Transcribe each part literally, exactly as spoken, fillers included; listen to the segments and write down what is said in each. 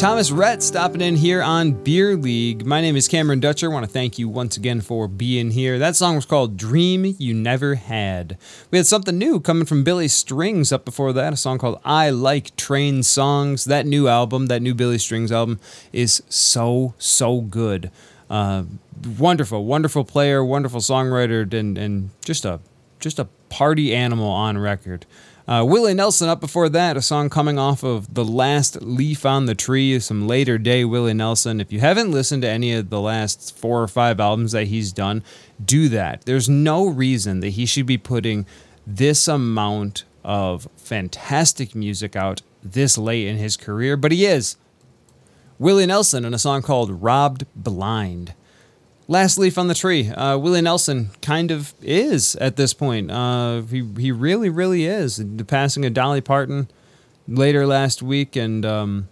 Thomas Rhett stopping in here on Beer League. My name is Cameron Dutcher. I want to thank you once again for being here. That song was called Dream You Never Had. We had something new coming from Billy Strings up before that, a song called I Like Train Songs. That new album, that new Billy Strings album, is so, so good. Uh, wonderful, wonderful player, wonderful songwriter, and, and just a just a party animal on record. Uh, Willie Nelson up before that, a song coming off of The Last Leaf on the Tree, some later day Willie Nelson. If you haven't listened to any of the last four or five albums that he's done, do that. There's no reason that he should be putting this amount of fantastic music out this late in his career, but he is. Willie Nelson in a song called Robbed Blind. Last Leaf on the Tree. Uh, Willie Nelson kind of is at this point. Uh, he he really, really is. The passing of Dolly Parton later last week, and um,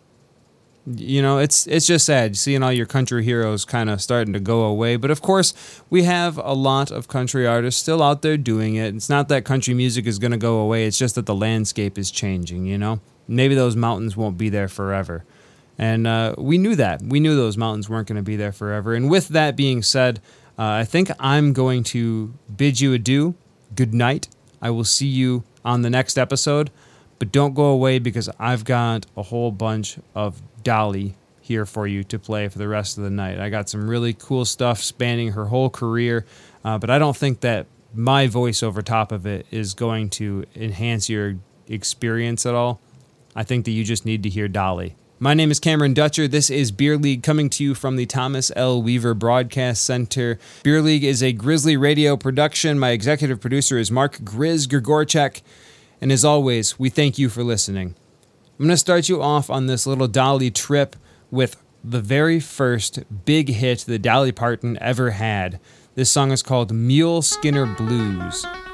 you know, it's it's just sad seeing all your country heroes kind of starting to go away. But of course, we have a lot of country artists still out there doing it. It's not that country music is going to go away. It's just that the landscape is changing. You know, maybe those mountains won't be there forever. And uh, we knew that. We knew those mountains weren't going to be there forever. And with that being said, uh, I think I'm going to bid you adieu. Good night. I will see you on the next episode. But don't go away, because I've got a whole bunch of Dolly here for you to play for the rest of the night. I got some really cool stuff spanning her whole career. Uh, but I don't think that my voice over top of it is going to enhance your experience at all. I think that you just need to hear Dolly. My name is Cameron Dutcher. This is Beer League, coming to you from the Thomas L. Weaver Broadcast Center. Beer League is a Grizzly Radio production. My executive producer is Mark Grizz Grigorchek. And as always, we thank you for listening. I'm going to start you off on this little Dolly trip with the very first big hit that Dolly Parton ever had. This song is called Mule Skinner Blues.